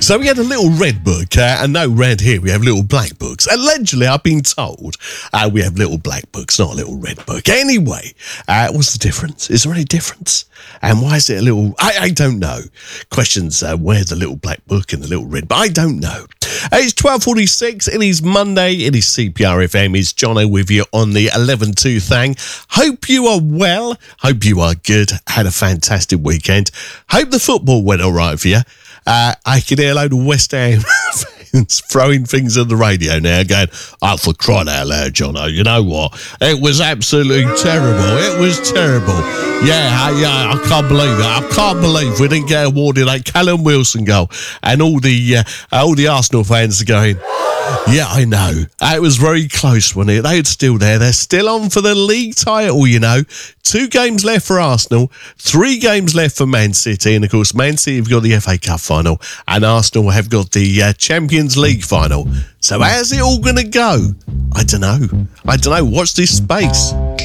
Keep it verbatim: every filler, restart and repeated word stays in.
So we had a little red book, uh, and no red here, we have little black books. Allegedly, I've been told uh, we have little black books, not a little red book. Anyway, uh, what's the difference? Is there any difference? And why is it a little... I, I don't know. Questions, uh, where's the little black book and the little red book? I don't know. Uh, it's twelve forty-six, it is Monday, it is C P R F M, it's Jono with you on the eleven two thing. Hope you are well, hope you are good, had a fantastic weekend. Hope the football went all right for you. Uh, I can hear a load of West Ham fans throwing things on the radio now going, oh, for crying out loud, Jono, you know what? It was absolutely terrible. It was terrible. Yeah, I, yeah, I can't believe it. I can't believe we didn't get awarded a Callum Wilson goal. And all the uh, all the Arsenal fans are going, yeah, I know. It was very close, wasn't it? They're still there. They're still on for the league title, you know. Two games left for Arsenal, three games left for Man City, and of course, Man City have got the F A Cup final, and Arsenal have got the uh, Champions League final. So how's it all going to go? I don't know. I don't know. Watch this space.